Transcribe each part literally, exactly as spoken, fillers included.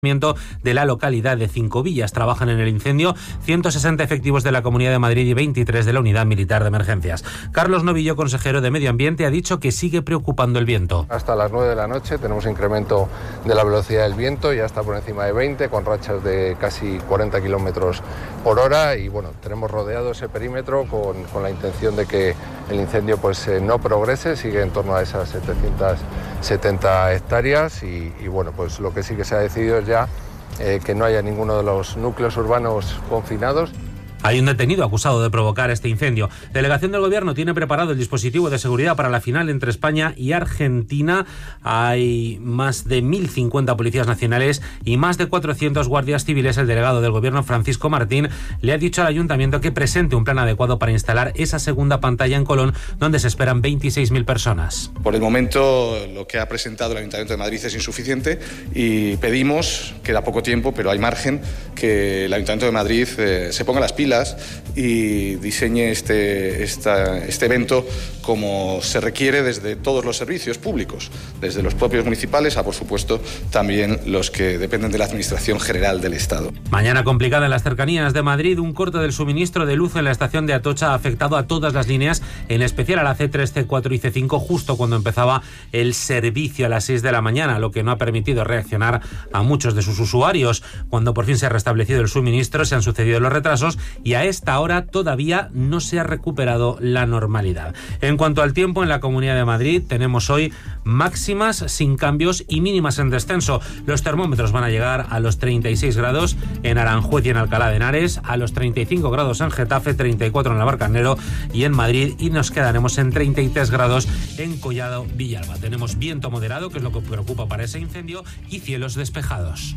de la localidad de Cinco Villas. Trabajan en el incendio ciento sesenta efectivos de la Comunidad de Madrid y veintitrés de la Unidad Militar de Emergencias. Carlos Novillo, consejero de Medio Ambiente, ha dicho que sigue preocupando el viento. Hasta las nueve de la noche tenemos incremento de la velocidad del viento, ya está por encima de veinte, con rachas de casi cuarenta kilómetros por hora, y bueno, tenemos rodeado ese perímetro con, con la intención de que el incendio pues eh, no progrese, sigue en torno a esas setecientas setenta hectáreas y, y bueno, pues lo que sí que se ha decidido es ya eh, que no haya ninguno de los núcleos urbanos confinados. Hay un detenido acusado de provocar este incendio. La delegación del Gobierno tiene preparado el dispositivo de seguridad para la final entre España y Argentina. Hay más de mil cincuenta policías nacionales y más de cuatrocientos guardias civiles. El delegado del Gobierno, Francisco Martín, le ha dicho al Ayuntamiento que presente un plan adecuado para instalar esa segunda pantalla en Colón, donde se esperan veintiséis mil personas. Por el momento, lo que ha presentado el Ayuntamiento de Madrid es insuficiente y pedimos, queda poco tiempo, pero hay margen, que el Ayuntamiento de Madrid eh, se ponga las pilas y diseñe este, esta, este evento como se requiere desde todos los servicios públicos, desde los propios municipales a, por supuesto, también los que dependen de la Administración General del Estado. Mañana complicada en las cercanías de Madrid. Un corte del suministro de luz en la estación de Atocha ha afectado a todas las líneas, en especial a la ce tres, ce cuatro y ce cinco, justo cuando empezaba el servicio a las seis de la mañana, lo que no ha permitido reaccionar a muchos de sus usuarios. Cuando por fin se ha restablecido el suministro, se han sucedido los retrasos y a esta hora todavía no se ha recuperado la normalidad. En cuanto al tiempo, en la Comunidad de Madrid tenemos hoy máximas sin cambios y mínimas en descenso. Los termómetros van a llegar a los treinta y seis grados en Aranjuez y en Alcalá de Henares, a los treinta y cinco grados en Getafe, treinta y cuatro en Navalcarnero y en Madrid, y nos quedaremos en treinta y tres grados en Collado Villalba. Tenemos viento moderado, que es lo que preocupa para ese incendio, y cielos despejados.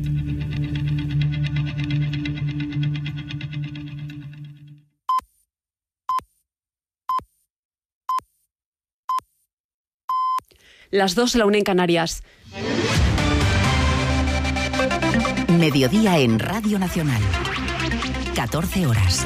Las dos, la una en Canarias. Mediodía en Radio Nacional. catorce horas.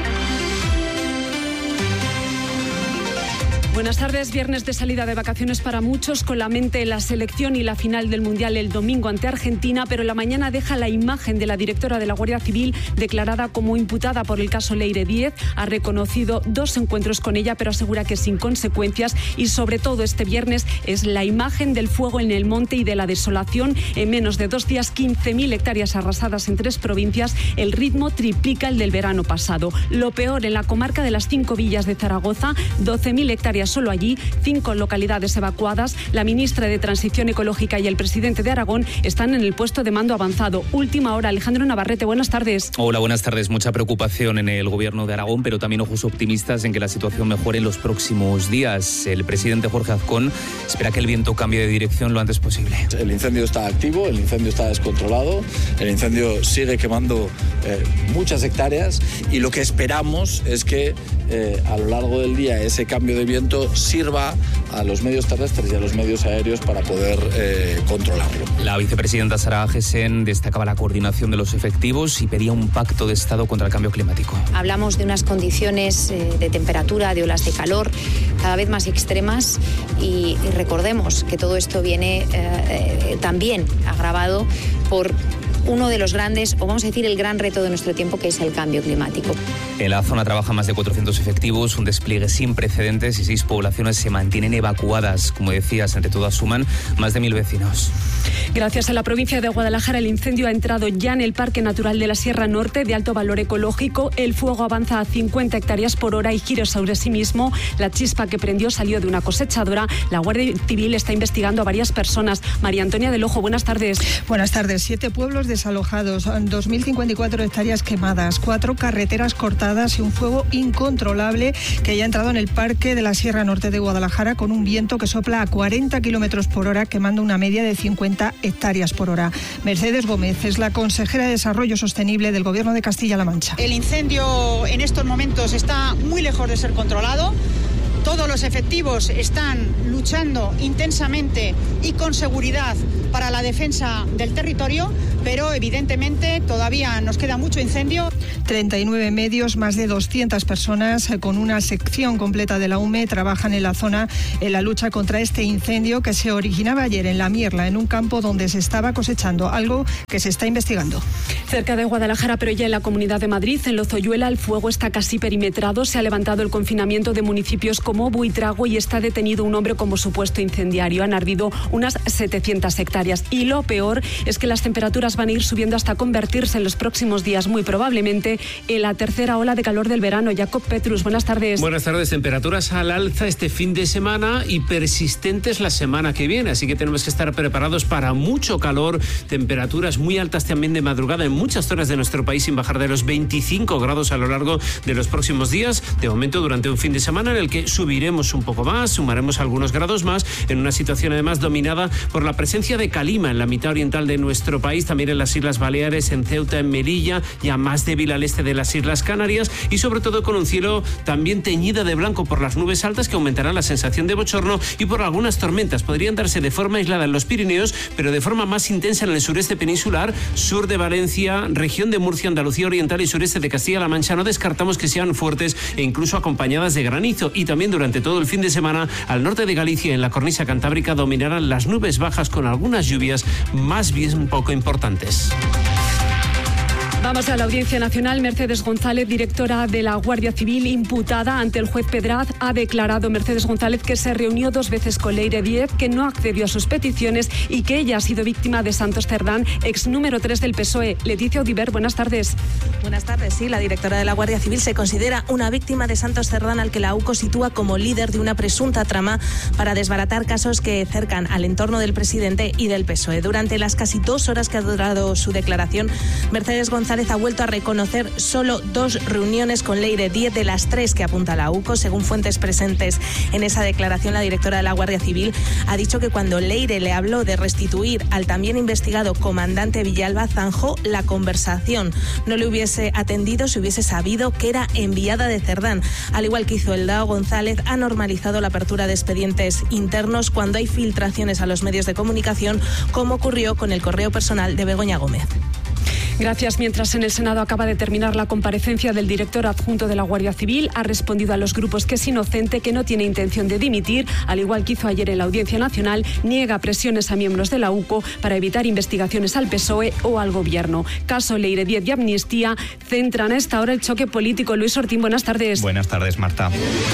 Buenas tardes. Viernes de salida de vacaciones para muchos, con la mente en la selección y la final del Mundial el domingo ante Argentina, pero la mañana deja la imagen de la directora de la Guardia Civil declarada como imputada por el caso Leire Díez. Ha reconocido dos encuentros con ella, pero asegura que sin consecuencias, y sobre todo este viernes es la imagen del fuego en el monte y de la desolación. En menos de dos días, quince mil hectáreas arrasadas en tres provincias. El ritmo triplica el del verano pasado. Lo peor en la comarca de las Cinco Villas de Zaragoza, doce mil hectáreas solo allí, cinco localidades evacuadas. La ministra de Transición Ecológica y el presidente de Aragón están en el puesto de mando avanzado. Última hora, Alejandro Navarrete, buenas tardes. Hola, buenas tardes. Mucha preocupación en el gobierno de Aragón, pero también ojos optimistas en que la situación mejore en los próximos días. El presidente Jorge Azcón espera que el viento cambie de dirección lo antes posible. El incendio está activo, el incendio está descontrolado, el incendio sigue quemando eh, muchas hectáreas, y lo que esperamos es que eh, a lo largo del día ese cambio de viento sirva a los medios terrestres y a los medios aéreos para poder eh, controlarlo. La vicepresidenta Sara Agesen destacaba la coordinación de los efectivos y pedía un pacto de Estado contra el cambio climático. Hablamos de unas condiciones eh, de temperatura, de olas de calor cada vez más extremas, y, y recordemos que todo esto viene eh, eh, también agravado por uno de los grandes, o vamos a decir el gran reto de nuestro tiempo, que es el cambio climático. En la zona trabajan más de cuatrocientos efectivos, un despliegue sin precedentes, y seis poblaciones se mantienen evacuadas. Como decías, entre todas suman más de mil vecinos. Gracias a la provincia de Guadalajara, el incendio ha entrado ya en el Parque Natural de la Sierra Norte, de alto valor ecológico. El fuego avanza a cincuenta hectáreas por hora y giro sobre sí mismo. La chispa que prendió salió de una cosechadora. La Guardia Civil está investigando a varias personas. María Antonia del Ojo, buenas tardes. Buenas tardes. Siete pueblos desalojados, dos mil cincuenta y cuatro hectáreas quemadas, cuatro carreteras cortadas y un fuego incontrolable que ya ha entrado en el Parque de la Sierra Norte de Guadalajara, con un viento que sopla a cuarenta kilómetros por hora, quemando una media de cincuenta hectáreas por hora. Mercedes Gómez es la consejera de Desarrollo Sostenible del Gobierno de Castilla-La Mancha. El incendio en estos momentos está muy lejos de ser controlado. Todos los efectivos están luchando intensamente y con seguridad para la defensa del territorio, pero evidentemente todavía nos queda mucho incendio. treinta y nueve medios, más de doscientas personas con una sección completa de la U M E trabajan en la zona en la lucha contra este incendio que se originaba ayer en La Mierla, en un campo donde se estaba cosechando, algo que se está investigando. Cerca de Guadalajara, pero ya en la Comunidad de Madrid, en Lozoyuela, el fuego está casi perimetrado. Se ha levantado el confinamiento de municipios como Buitrago y está detenido un hombre como supuesto incendiario. Han ardido unas setecientas hectáreas. Y lo peor es que las temperaturas van a ir subiendo hasta convertirse en los próximos días, muy probablemente, en la tercera ola de calor del verano. Jacob Petrus, buenas tardes. Buenas tardes. Temperaturas al alza este fin de semana y persistentes la semana que viene. Así que tenemos que estar preparados para mucho calor. Temperaturas muy altas también de madrugada en muchas zonas de nuestro país, sin bajar de los veinticinco grados a lo largo de los próximos días. De momento, durante un fin de semana en el que subiremos un poco más, sumaremos algunos grados más, en una situación además dominada por la presencia de calima en la mitad oriental de nuestro país, también en las Islas Baleares, en Ceuta, en Melilla, ya más débil al este de las Islas Canarias, y sobre todo con un cielo también teñido de blanco por las nubes altas que aumentarán la sensación de bochorno y por algunas tormentas. Podrían darse de forma aislada en los Pirineos, pero de forma más intensa en el sureste peninsular, sur de Valencia, región de Murcia, Andalucía Oriental y sureste de Castilla-La Mancha. No descartamos que sean fuertes e incluso acompañadas de granizo. Y también durante todo el fin de semana, al norte de Galicia y en la cornisa cantábrica dominarán las nubes bajas con algunas lluvias más bien poco importantes. Vamos a la Audiencia Nacional. Mercedes González, directora de la Guardia Civil, imputada ante el juez Pedraz, ha declarado Mercedes González que se reunió dos veces con Leire Díez, que no accedió a sus peticiones y que ella ha sido víctima de Santos Cerdán, ex número tres del P S O E. Leticia Audiver, buenas tardes. Buenas tardes. Sí, la directora de la Guardia Civil se considera una víctima de Santos Cerdán, al que la U C O sitúa como líder de una presunta trama para desbaratar casos que cercan al entorno del presidente y del P S O E. Durante las casi dos horas que ha durado su declaración, Mercedes González ha vuelto a reconocer solo dos reuniones con Leire Díez de las tres que apunta la U C O. Según fuentes presentes en esa declaración, la directora de la Guardia Civil ha dicho que cuando Leire le habló de restituir al también investigado comandante Villalba, zanjó la conversación. No le hubiese atendido si hubiese sabido que era enviada de Cerdán. Al igual que hizo el D A O, González ha normalizado la apertura de expedientes internos cuando hay filtraciones a los medios de comunicación, como ocurrió con el correo personal de Begoña Gómez. Gracias. Mientras en el Senado acaba de terminar la comparecencia del director adjunto de la Guardia Civil, ha respondido a los grupos que es inocente, que no tiene intención de dimitir, al igual que hizo ayer en la Audiencia Nacional. Niega presiones a miembros de la U C O para evitar investigaciones al P S O E o al Gobierno. Caso Leire Díez y amnistía centran a esta hora el choque político. Luis Ortín, buenas tardes. Buenas tardes, Marta.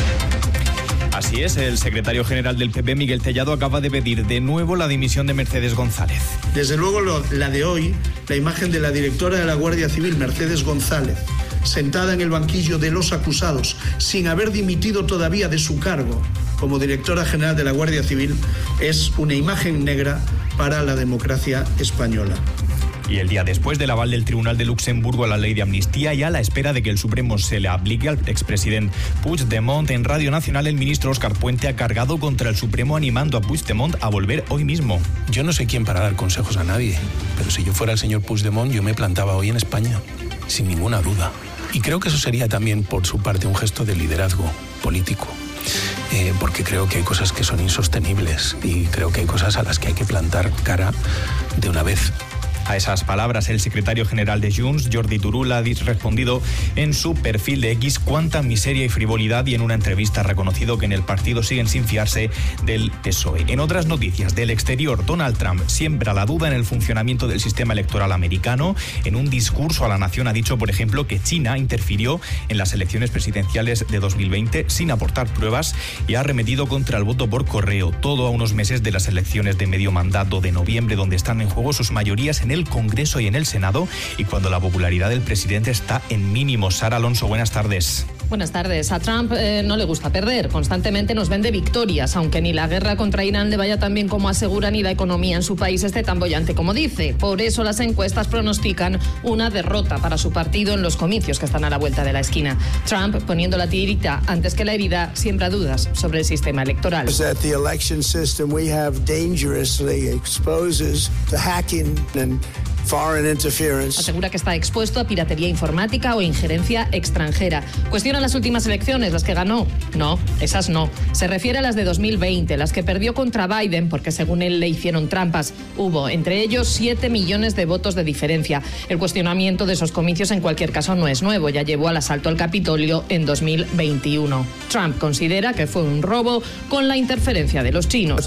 Así es, el secretario general del P P, Miguel Tellado, acaba de pedir de nuevo la dimisión de Mercedes González. Desde luego lo, la de hoy, la imagen de la directora de la Guardia Civil, Mercedes González, sentada en el banquillo de los acusados, sin haber dimitido todavía de su cargo como directora general de la Guardia Civil, es una imagen negra para la democracia española. Y el día después del aval del Tribunal de Luxemburgo a la ley de amnistía y a la espera de que el Supremo se le aplique al expresidente Puigdemont, en Radio Nacional el ministro Óscar Puente ha cargado contra el Supremo, animando a Puigdemont a volver hoy mismo. Yo no sé quién para dar consejos a nadie, pero si yo fuera el señor Puigdemont, yo me plantaba hoy en España, sin ninguna duda. Y creo que eso sería también por su parte un gesto de liderazgo político. Eh, porque creo que hay cosas que son insostenibles y creo que hay cosas a las que hay que plantar cara de una vez. A esas palabras, el secretario general de Junts, Jordi Turull, ha respondido en su perfil de X cuánta miseria y frivolidad, y en una entrevista ha reconocido que en el partido siguen sin fiarse del P S O E. En otras noticias del exterior, Donald Trump siembra la duda en el funcionamiento del sistema electoral americano. En un discurso a la nación ha dicho, por ejemplo, que China interfirió en las elecciones presidenciales de dos mil veinte sin aportar pruebas, y ha arremetido contra el voto por correo, todo a unos meses de las elecciones de medio mandato de noviembre, donde están en juego sus mayorías en el Congreso y en el Senado, y cuando la popularidad del presidente está en mínimos. Sara Alonso, buenas tardes. Buenas tardes. A Trump eh, no le gusta perder. Constantemente nos vende victorias, aunque ni la guerra contra Irán le vaya tan bien como asegura, ni la economía en su país esté tan bollante como dice. Por eso las encuestas pronostican una derrota para su partido en los comicios que están a la vuelta de la esquina. Trump, poniendo la tirita antes que la herida, siembra dudas sobre el sistema electoral. The election system we have dangerously exposes the hacking and Asegura que está expuesto a piratería informática o injerencia extranjera. Cuestiona las últimas elecciones, las que ganó. No, esas no. Se refiere a las de dos mil veinte, las que perdió contra Biden porque según él le hicieron trampas. Hubo, entre ellos, siete millones de votos de diferencia. El cuestionamiento de esos comicios en cualquier caso no es nuevo, ya llevó al asalto al Capitolio en dos mil veintiuno. Trump considera que fue un robo con la interferencia de los chinos.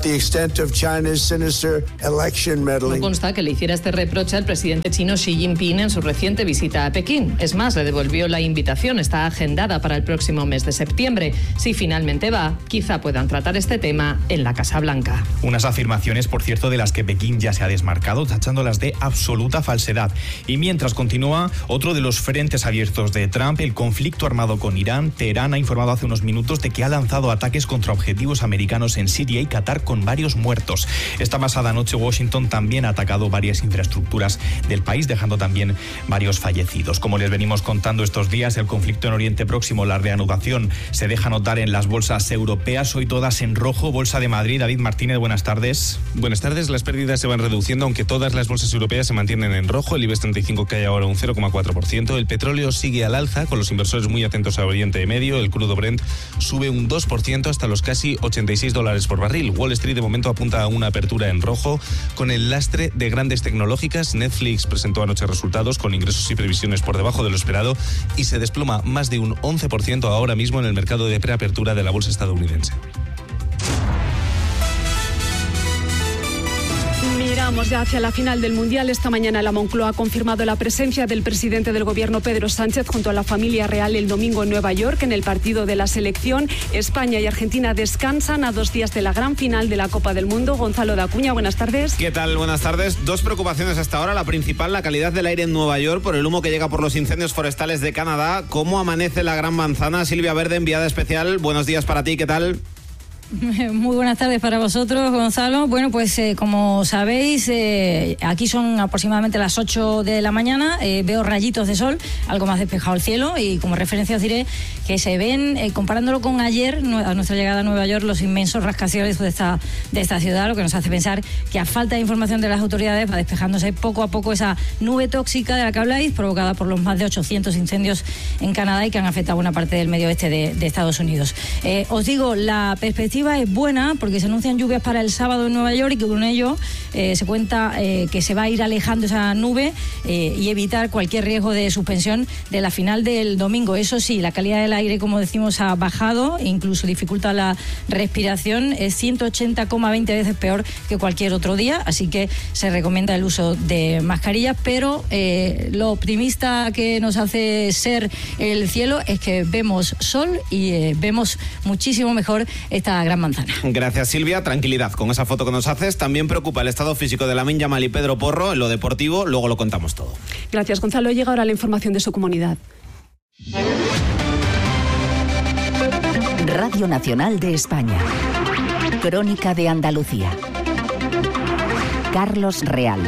No consta que le hiciera este reproche al presidente chino Xi Jinping en su reciente visita a Pekín. Es más, le devolvió la invitación, está agendada para el próximo mes de septiembre. Si finalmente va, quizá puedan tratar este tema en la Casa Blanca. Unas afirmaciones, por cierto, de las que Pekín ya se ha desmarcado, tachándolas de absoluta falsedad. Y mientras continúa otro de los frentes abiertos de Trump, el conflicto armado con Irán. Teherán ha informado hace unos minutos de que ha lanzado ataques contra objetivos americanos en Siria y Qatar con varios muertos. Esta pasada noche Washington también ha atacado varias infraestructuras del país, dejando también varios fallecidos. Como les venimos contando estos días, el conflicto en Oriente Próximo, la reanudación se deja notar en las bolsas europeas, hoy todas en rojo. Bolsa de Madrid, David Martínez, buenas tardes. Buenas tardes, las pérdidas se van reduciendo, aunque todas las bolsas europeas se mantienen en rojo. El IBEX treinta y cinco cae ahora un cero coma cuatro por ciento. El petróleo sigue al alza, con los inversores muy atentos a Oriente Medio. El crudo Brent sube un dos por ciento hasta los casi ochenta y seis dólares por barril. Wall Street de momento apunta a una apertura en rojo, con el lastre de grandes tecnológicas. Netflix presentó anoche resultados con ingresos y previsiones por debajo de lo esperado y se desploma más de un once por ciento ahora mismo en el mercado de preapertura de la bolsa estadounidense. Miramos ya hacia la final del Mundial. Esta mañana la Moncloa ha confirmado la presencia del presidente del Gobierno, Pedro Sánchez, junto a la familia real el domingo en Nueva York en el partido de la selección. España y Argentina descansan a dos días de la gran final de la Copa del Mundo. Gonzalo de Acuña, buenas tardes. ¿Qué tal? Buenas tardes. Dos preocupaciones hasta ahora. La principal, la calidad del aire en Nueva York por el humo que llega por los incendios forestales de Canadá. ¿Cómo amanece la Gran Manzana? Silvia Verde, enviada especial. Buenos días para ti. ¿Qué tal? Muy buenas tardes para vosotros, Gonzalo. Bueno, pues eh, como sabéis, eh, aquí son aproximadamente las ocho de la mañana. Eh, veo rayitos de sol, algo más despejado el cielo, y como referencia os diré que se ven, eh, comparándolo con ayer, a nuestra llegada a Nueva York, los inmensos rascacielos de esta, de esta ciudad, lo que nos hace pensar que a falta de información de las autoridades va despejándose poco a poco esa nube tóxica de la que habláis, provocada por los más de ochocientos incendios en Canadá y que han afectado a buena parte del medio oeste de, de Estados Unidos. Eh, os digo, la perspectiva es buena porque se anuncian lluvias para el sábado en Nueva York y que con ello eh, se cuenta eh, que se va a ir alejando esa nube eh, y evitar cualquier riesgo de suspensión de la final del domingo. Eso sí, la calidad del aire, como decimos, ha bajado e incluso dificulta la respiración. Es ciento ochenta coma veinte veces peor que cualquier otro día, así que se recomienda el uso de mascarillas, pero eh, lo optimista que nos hace ser el cielo es que vemos sol y eh, vemos muchísimo mejor esta Gran Manzana. Gracias, Silvia. Tranquilidad con esa foto que nos haces. También preocupa el estado físico de Lamine Yamal y Pedro Porro. En lo deportivo, luego lo contamos todo. Gracias, Gonzalo. Llega ahora la información de su comunidad. Radio Nacional de España. Crónica de Andalucía. Carlos Real.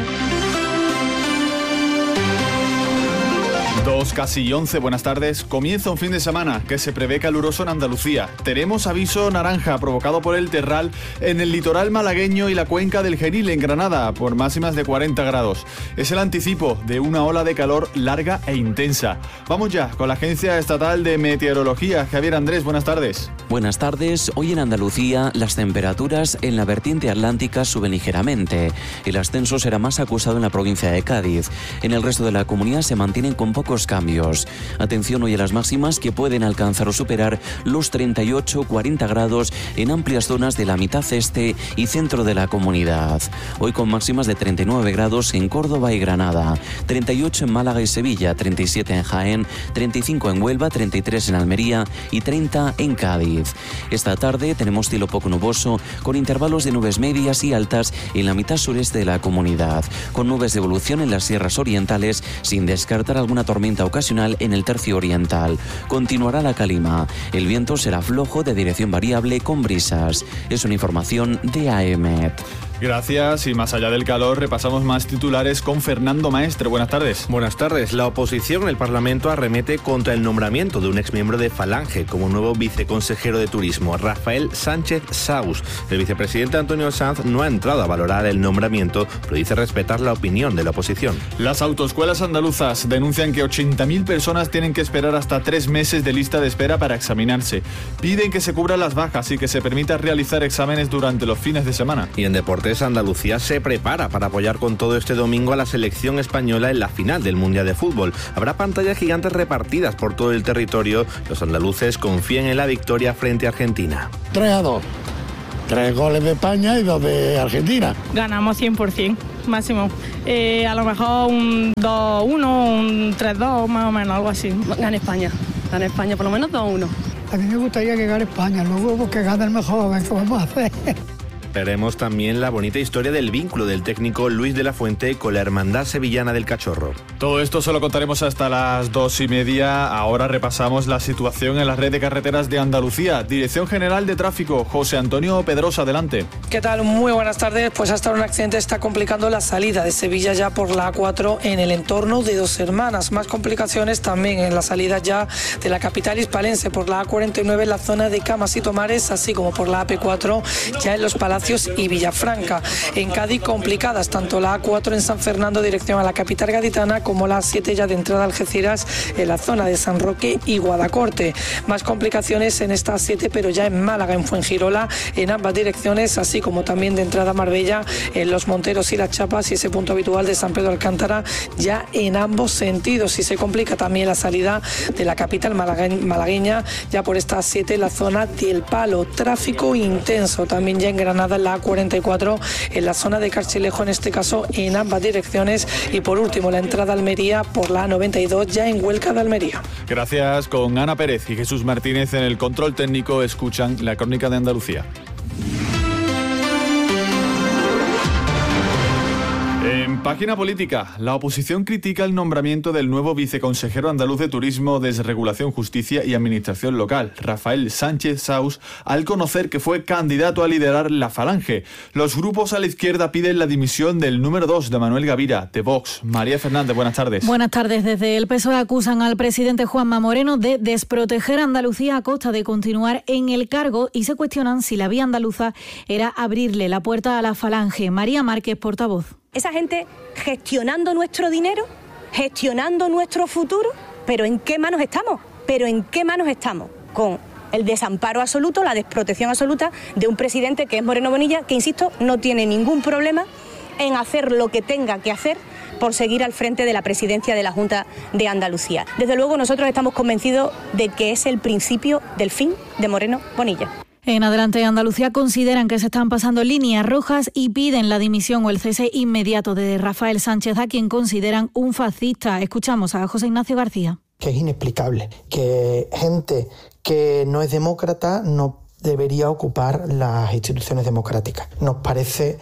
Dos, casi once, buenas tardes. Comienza un fin de semana que se prevé caluroso en Andalucía. Tenemos aviso naranja provocado por el terral en el litoral malagueño y la cuenca del Genil en Granada por máximas de cuarenta grados. Es el anticipo de una ola de calor larga e intensa. Vamos ya con la Agencia Estatal de Meteorología. Javier Andrés, buenas tardes. Buenas tardes. Hoy en Andalucía las temperaturas en la vertiente atlántica suben ligeramente. El ascenso será más acusado en la provincia de Cádiz. En el resto de la comunidad se mantienen con pocos cambios. Atención hoy a las máximas que pueden alcanzar o superar los treinta y ocho a cuarenta grados en amplias zonas de la mitad este y centro de la comunidad. Hoy con máximas de treinta y nueve grados en Córdoba y Granada, treinta y ocho en Málaga y Sevilla, treinta y siete en Jaén, treinta y cinco en Huelva, treinta y tres en Almería y treinta en Cádiz. Esta tarde tenemos cielo poco nuboso con intervalos de nubes medias y altas en la mitad sureste de la comunidad, con nubes de evolución en las sierras orientales sin descartar alguna tormenta ocasional en el tercio oriental. Continuará la calima. El viento será flojo de dirección variable con brisas. Es una información de A E M E T. Gracias, y más allá del calor, repasamos más titulares con Fernando Maestre. Buenas tardes. Buenas tardes. La oposición en el Parlamento arremete contra el nombramiento de un exmiembro de Falange como nuevo viceconsejero de Turismo, Rafael Sánchez Saus. El vicepresidente Antonio Sanz no ha entrado a valorar el nombramiento, pero dice respetar la opinión de la oposición. Las autoescuelas andaluzas denuncian que ochenta mil personas tienen que esperar hasta tres meses de lista de espera para examinarse. Piden que se cubran las bajas y que se permita realizar exámenes durante los fines de semana. Y en deportes, Andalucía se prepara para apoyar con todo este domingo a la selección española en la final del Mundial de Fútbol. Habrá pantallas gigantes repartidas por todo el territorio. Los andaluces confían en la victoria frente a Argentina. tres a dos. Tres goles de España y dos de Argentina. Ganamos cien por ciento, máximo. Eh, a lo mejor un dos uno, un tres dos, más o menos, algo así. Gana España, gana España, por lo menos dos uno. A mí me gustaría que gane España, luego que gane el mejor, a ver qué vamos a hacer. Veremos también la bonita historia del vínculo del técnico Luis de la Fuente con la Hermandad Sevillana del Cachorro. Todo esto se lo contaremos hasta las dos y media. Ahora repasamos la situación en la red de carreteras de Andalucía. Dirección General de Tráfico, José Antonio Pedrosa, adelante. ¿Qué tal? Muy buenas tardes. Pues hasta ahora un accidente está complicando la salida de Sevilla ya por la A cuatro en el entorno de Dos Hermanas. Más complicaciones también en la salida ya de la capital hispalense por la A cuarenta y nueve en la zona de Camas y Tomares, así como por la A P cuatro ya en Los Palacios y Villafranca. En Cádiz complicadas tanto la A cuatro en San Fernando dirección a la capital gaditana como la A siete ya de entrada a Algeciras en la zona de San Roque y Guadacorte. Más complicaciones en esta A siete pero ya en Málaga, en Fuengirola, en ambas direcciones, así como también de entrada a Marbella en Los Monteros y Las Chapas y ese punto habitual de San Pedro Alcántara ya en ambos sentidos. Y se complica también la salida de la capital malagueña ya por esta A siete en la zona del Palo. Tráfico intenso también ya en Granada en la A cuarenta y cuatro en la zona de Carchilejo, en este caso en ambas direcciones. Y por último la entrada a Almería por la A noventa y dos ya en Huelca de Almería. Gracias. Con Ana Pérez y Jesús Martínez en el control técnico escuchan la Crónica de Andalucía. En página política, la oposición critica el nombramiento del nuevo viceconsejero andaluz de Turismo, Desregulación, Justicia y Administración Local, Rafael Sánchez Saus, al conocer que fue candidato a liderar la Falange. Los grupos a la izquierda piden la dimisión del número dos de Manuel Gavira, de Vox. María Fernández, buenas tardes. Buenas tardes. Desde el P S O E acusan al presidente Juanma Moreno de desproteger a Andalucía a costa de continuar en el cargo y se cuestionan si la vía andaluza era abrirle la puerta a la Falange. María Márquez, portavoz. Esa gente gestionando nuestro dinero, gestionando nuestro futuro, pero ¿en qué manos estamos? ¿Pero en qué manos estamos? Con el desamparo absoluto, la desprotección absoluta de un presidente que es Moreno Bonilla, que, insisto, no tiene ningún problema en hacer lo que tenga que hacer por seguir al frente de la presidencia de la Junta de Andalucía. Desde luego nosotros estamos convencidos de que es el principio del fin de Moreno Bonilla. En Adelante Andalucía consideran que se están pasando líneas rojas y piden la dimisión o el cese inmediato de Rafael Sánchez, a quien consideran un fascista. Escuchamos a José Ignacio García. Que es inexplicable que gente que no es demócrata no debería ocupar las instituciones democráticas. Nos parece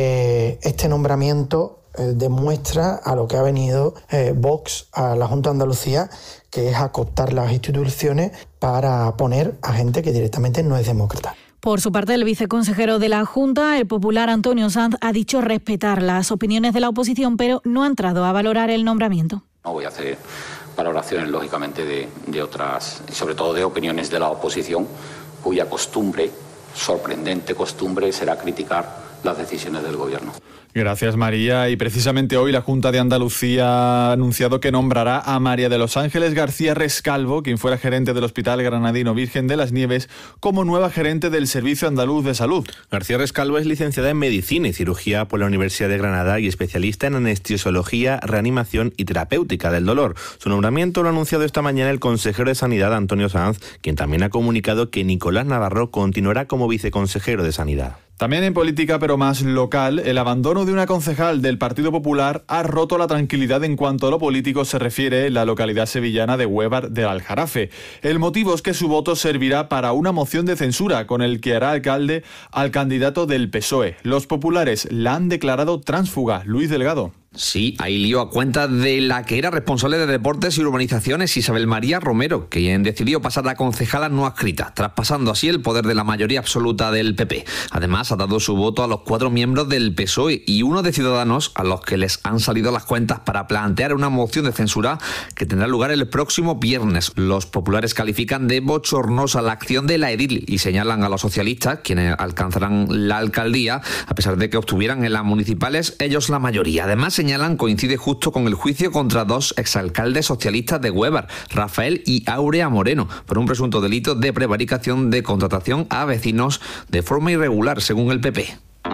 que este nombramiento eh, demuestra a lo que ha venido eh, Vox a la Junta de Andalucía, que es acotar las instituciones para poner a gente que directamente no es demócrata. Por su parte, el viceconsejero de la Junta, el popular Antonio Sanz, ha dicho respetar las opiniones de la oposición, pero no ha entrado a valorar el nombramiento. No voy a hacer valoraciones, lógicamente, de, de otras, y sobre todo de opiniones de la oposición, cuya costumbre, sorprendente costumbre, será criticar las decisiones del Gobierno. Gracias, María. Y precisamente hoy la Junta de Andalucía ha anunciado que nombrará a María de los Ángeles García Rescalvo, quien fuera gerente del Hospital Granadino Virgen de las Nieves, como nueva gerente del Servicio Andaluz de Salud. García Rescalvo es licenciada en Medicina y Cirugía por la Universidad de Granada y especialista en anestesiología, reanimación y terapéutica del dolor. Su nombramiento lo ha anunciado esta mañana el consejero de Sanidad, Antonio Sanz, quien también ha comunicado que Nicolás Navarro continuará como viceconsejero de Sanidad. También en política, pero más local, el abandono de una concejal del Partido Popular ha roto la tranquilidad en cuanto a lo político se refiere en la localidad sevillana de Huévar del Aljarafe. El motivo es que su voto servirá para una moción de censura con el que hará alcalde al candidato del P S O E. Los populares la han declarado tránsfuga. Luis Delgado. Sí, hay lío a cuenta de la que era responsable de deportes y urbanizaciones, Isabel María Romero, quien decidió pasar a concejala no adscrita, traspasando así el poder de la mayoría absoluta del P P. Además, ha dado su voto a los cuatro miembros del P S O E y uno de Ciudadanos, a los que les han salido las cuentas para plantear una moción de censura que tendrá lugar el próximo viernes. Los populares califican de bochornosa la acción de la edil y señalan a los socialistas, quienes alcanzarán la alcaldía, a pesar de que obtuvieran en las municipales ellos la mayoría. Además, señalan, coincide justo con el juicio contra dos exalcaldes socialistas de Huévar, Rafael y Áurea Moreno, por un presunto delito de prevaricación de contratación a vecinos de forma irregular, según el P P.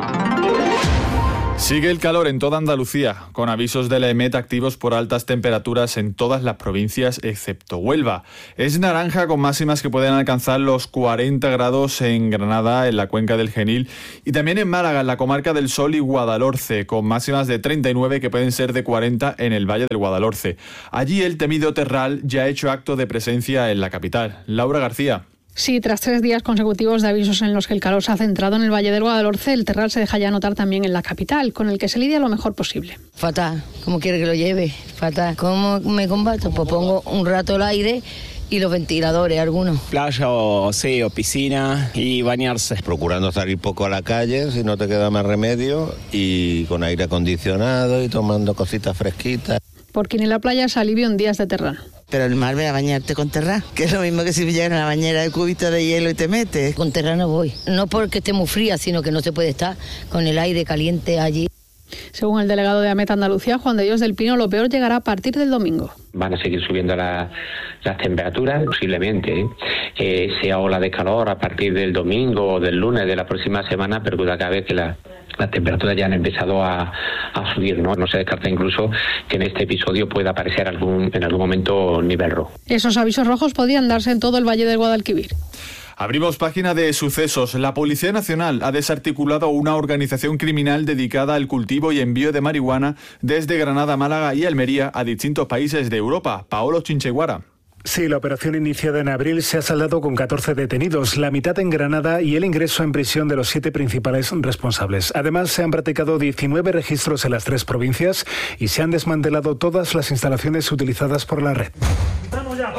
Sigue el calor en toda Andalucía, con avisos de la EMET activos por altas temperaturas en todas las provincias excepto Huelva. Es naranja con máximas que pueden alcanzar los cuarenta grados en Granada, en la cuenca del Genil, y también en Málaga, en la comarca del Sol y Guadalhorce, con máximas de treinta y nueve que pueden ser de cuarenta en el Valle del Guadalhorce. Allí el temido terral ya ha hecho acto de presencia en la capital. Laura García. Sí, tras tres días consecutivos de avisos en los que el calor se ha centrado en el Valle del Guadalhorce, el terral se deja ya notar también en la capital, con el que se lidia lo mejor posible. Fatal, ¿cómo quiere que lo lleve? Fatal. ¿Cómo me combato? Pues pongo un rato el aire y los ventiladores, algunos. Playa o, sí, o piscina y bañarse. Procurando salir poco a la calle, si no te queda más remedio, y con aire acondicionado y tomando cositas fresquitas. Porque en la playa se alivia en días de terral. Pero el mar ve a bañarte con terra, que es lo mismo que si llegas a la bañera de cubito de hielo y te metes. Con terra no voy, no porque esté muy fría, sino que no se puede estar con el aire caliente allí. Según el delegado de AMET Andalucía, Juan de Dios del Pino, lo peor llegará a partir del domingo. Van a seguir subiendo la, las temperaturas, posiblemente eh, sea ola de calor a partir del domingo o del lunes de la próxima semana, pero cada vez que la, las temperaturas ya han empezado a, a subir, ¿no? No se descarta incluso que en este episodio pueda aparecer algún, en algún momento nivel rojo. Esos avisos rojos podrían darse en todo el Valle del Guadalquivir. Abrimos página de sucesos. La Policía Nacional ha desarticulado una organización criminal dedicada al cultivo y envío de marihuana desde Granada, Málaga y Almería a distintos países de Europa. Paolo Chincheguara. Sí, la operación iniciada en abril se ha saldado con catorce detenidos, la mitad en Granada y el ingreso en prisión de los siete principales responsables. Además, se han practicado diecinueve registros en las tres provincias y se han desmantelado todas las instalaciones utilizadas por la red. ¡Vamos ya!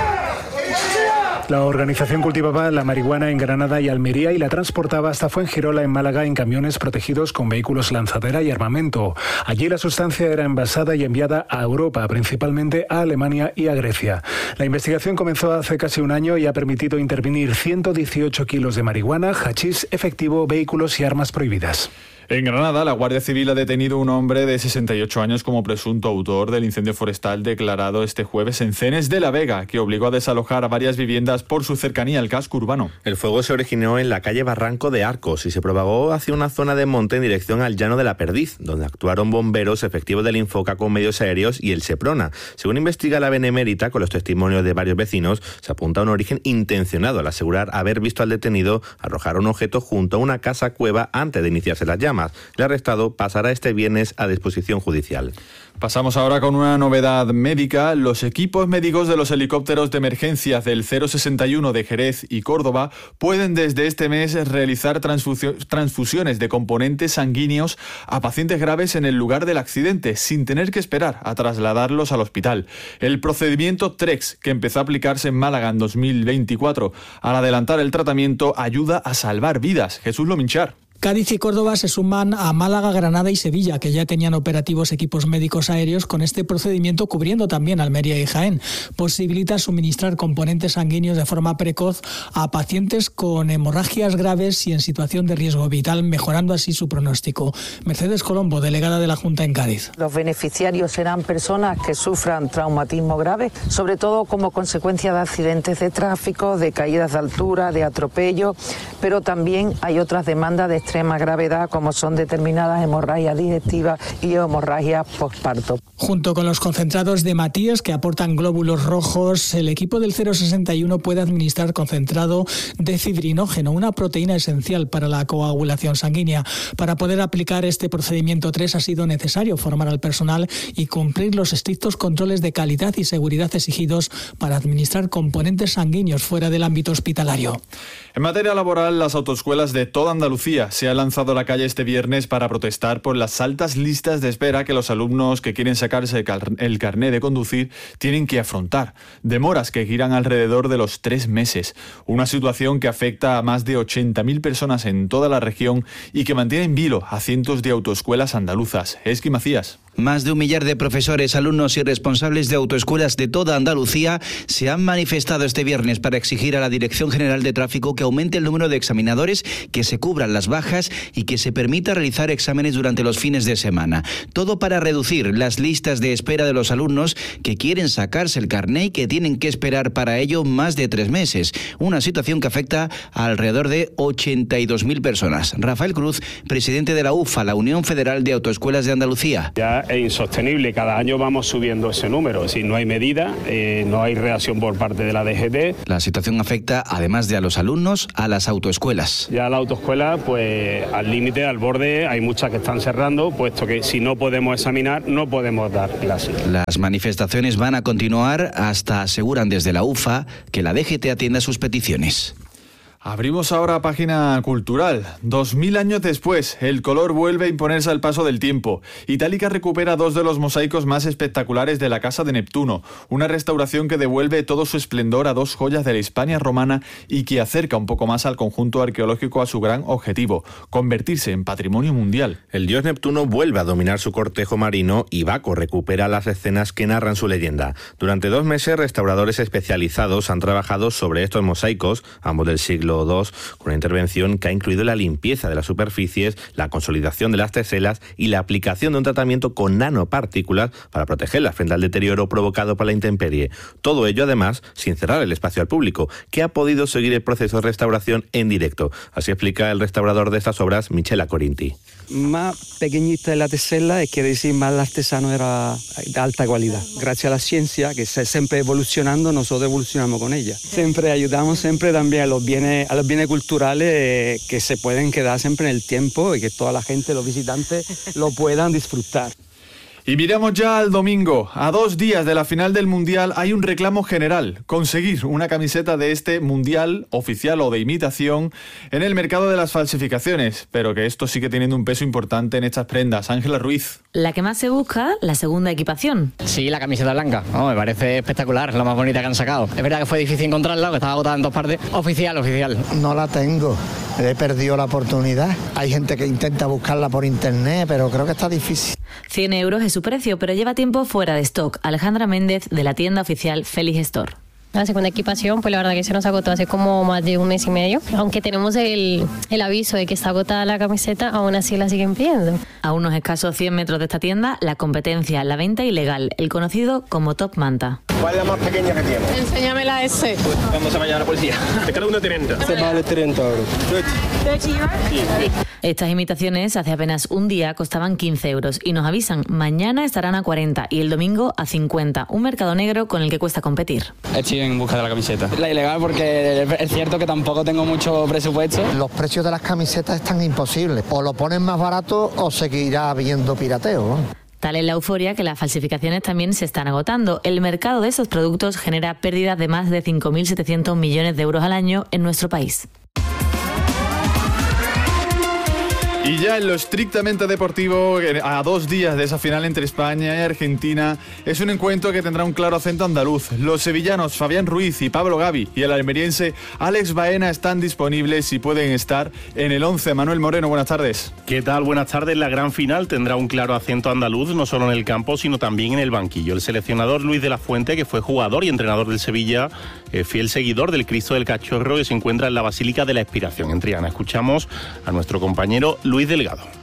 La organización cultivaba la marihuana en Granada y Almería y la transportaba hasta Fuengirola, en Málaga, en camiones protegidos con vehículos lanzadera y armamento. Allí la sustancia era envasada y enviada a Europa, principalmente a Alemania y a Grecia. La investigación comenzó hace casi un año y ha permitido intervenir ciento dieciocho kilos de marihuana, hachís, efectivo, vehículos y armas prohibidas. En Granada, la Guardia Civil ha detenido a un hombre de sesenta y ocho años como presunto autor del incendio forestal declarado este jueves en Cenes de la Vega, que obligó a desalojar a varias viviendas por su cercanía al casco urbano. El fuego se originó en la calle Barranco de Arcos y se propagó hacia una zona de monte en dirección al Llano de la Perdiz, donde actuaron bomberos efectivos del Infoca con medios aéreos y el Seprona. Según investiga la Benemérita, con los testimonios de varios vecinos, se apunta a un origen intencionado al asegurar haber visto al detenido arrojar un objeto junto a una casa cueva antes de iniciarse las llamas. El arrestado pasará este viernes a disposición judicial. Pasamos ahora con una novedad médica. Los equipos médicos de los helicópteros de emergencia del cero sesenta y uno de Jerez y Córdoba pueden desde este mes realizar transfusiones de componentes sanguíneos a pacientes graves en el lugar del accidente, sin tener que esperar a trasladarlos al hospital. El procedimiento TREX, que empezó a aplicarse en Málaga en dos mil veinticuatro, al adelantar el tratamiento, ayuda a salvar vidas. Jesús Lominchar. Cádiz y Córdoba se suman a Málaga, Granada y Sevilla, que ya tenían operativos equipos médicos aéreos con este procedimiento, cubriendo también Almería y Jaén. Posibilita suministrar componentes sanguíneos de forma precoz a pacientes con hemorragias graves y en situación de riesgo vital, mejorando así su pronóstico. Mercedes Colombo, delegada de la Junta en Cádiz. Los beneficiarios serán personas que sufran traumatismo grave, sobre todo como consecuencia de accidentes de tráfico, de caídas de altura, de atropello, pero también hay otras demandas de extrema gravedad, como son determinadas hemorragias digestivas y hemorragias postparto. Junto con los concentrados de Matías, que aportan glóbulos rojos, el equipo del cero sesenta y uno puede administrar concentrado de fibrinógeno, una proteína esencial para la coagulación sanguínea. Para poder aplicar este procedimiento tres ha sido necesario formar al personal y cumplir los estrictos controles de calidad y seguridad exigidos para administrar componentes sanguíneos fuera del ámbito hospitalario. En materia laboral, las autoescuelas de toda Andalucía se ha lanzado a la calle este viernes para protestar por las altas listas de espera que los alumnos que quieren sacarse el carné de conducir tienen que afrontar. Demoras que giran alrededor de los tres meses. Una situación que afecta a más de ochenta mil personas en toda la región y que mantiene en vilo a cientos de autoescuelas andaluzas. Esqui Macías. Más de un millar de profesores, alumnos y responsables de autoescuelas de toda Andalucía se han manifestado este viernes para exigir a la Dirección General de Tráfico que aumente el número de examinadores, que se cubran las bajas y que se permita realizar exámenes durante los fines de semana. Todo para reducir las listas de espera de los alumnos que quieren sacarse el carné y que tienen que esperar para ello más de tres meses. Una situación que afecta a alrededor de ochenta y dos mil personas. Rafael Cruz, presidente de la U F A, la Unión Federal de Autoescuelas de Andalucía. Ya es insostenible, cada año vamos subiendo ese número, es decir, no hay medida, eh, no hay reacción por parte de la D G T. La situación afecta, además de a los alumnos, a las autoescuelas. Ya la autoescuela, pues al límite, al borde, hay muchas que están cerrando, puesto que si no podemos examinar, no podemos dar clases. Las manifestaciones van a continuar hasta, aseguran desde la U F A, que la D G T atienda sus peticiones. Abrimos ahora página cultural. Dos mil años después, el color vuelve a imponerse al paso del tiempo. Itálica recupera dos de los mosaicos más espectaculares de la Casa de Neptuno. Una restauración que devuelve todo su esplendor a dos joyas de la Hispania romana y que acerca un poco más al conjunto arqueológico a su gran objetivo, convertirse en patrimonio mundial. El dios Neptuno vuelve a dominar su cortejo marino y Baco recupera las escenas que narran su leyenda. Durante dos meses, restauradores especializados han trabajado sobre estos mosaicos, ambos del siglo dos, con una intervención que ha incluido la limpieza de las superficies, la consolidación de las teselas y la aplicación de un tratamiento con nanopartículas para protegerlas frente al deterioro provocado por la intemperie. Todo ello, además, sin cerrar el espacio al público, que ha podido seguir el proceso de restauración en directo. Así explica el restaurador de estas obras, Michela Corinti. Más pequeñita es la tesela, es que decir, más el artesano era de alta calidad. Gracias a la ciencia, que está siempre evolucionando, nosotros evolucionamos con ella. Siempre ayudamos siempre también a los bienes, a los bienes culturales eh, que se pueden quedar siempre en el tiempo y que toda la gente, los visitantes, lo puedan disfrutar. Y miramos ya al domingo. A dos días de la final del Mundial hay un reclamo general: conseguir una camiseta de este Mundial, oficial o de imitación, en el mercado de las falsificaciones. Pero que esto sigue teniendo un peso importante en estas prendas. Ángela Ruiz. La que más se busca, la segunda equipación. Sí, la camiseta blanca. Oh, me parece espectacular, la más bonita que han sacado. Es verdad que fue difícil encontrarla, que estaba agotada en dos partes. Oficial, oficial. No la tengo. He perdido la oportunidad. Hay gente que intenta buscarla por internet, pero creo que está difícil. cien euros es su precio, pero lleva tiempo fuera de stock. Alejandra Méndez, de la tienda oficial Félix Store. La segunda equipación, pues la verdad que se nos agotó hace como más de un mes y medio. Aunque tenemos el, el aviso de que está agotada la camiseta, aún así la siguen pidiendo. A unos escasos cien metros de esta tienda, la competencia, la venta ilegal, el conocido como Top Manta. ¿Cuál es la más pequeña que tiene? Enséñame la S. ¿Cuándo se va a llamar la policía? Te cada una treinta. Se vale treinta euros. ¿De Chivas? Sí, sí. Estas imitaciones hace apenas un día costaban quince euros y nos avisan, mañana estarán a cuarenta y el domingo a cincuenta. Un mercado negro con el que cuesta competir. Estoy en busca de la camiseta. La ilegal porque es cierto que tampoco tengo mucho presupuesto. Los precios de las camisetas están imposibles. O lo ponen más barato o seguirá habiendo pirateo, ¿no? Tal es la euforia que las falsificaciones también se están agotando. El mercado de estos productos genera pérdidas de más de cinco mil setecientos millones de euros al año en nuestro país. Y ya en lo estrictamente deportivo, a dos días de esa final entre España y Argentina, es un encuentro que tendrá un claro acento andaluz. Los sevillanos Fabián Ruiz y Pablo Gavi y el almeriense Alex Baena están disponibles y pueden estar en el once. Manuel Moreno, buenas tardes. ¿Qué tal? Buenas tardes. La gran final tendrá un claro acento andaluz, no solo en el campo, sino también en el banquillo. El seleccionador Luis de la Fuente, que fue jugador y entrenador del Sevilla, eh, fiel seguidor del Cristo del Cachorro, que se encuentra en la Basílica de la Expiración en Triana. Escuchamos a nuestro compañero Luis Delgado.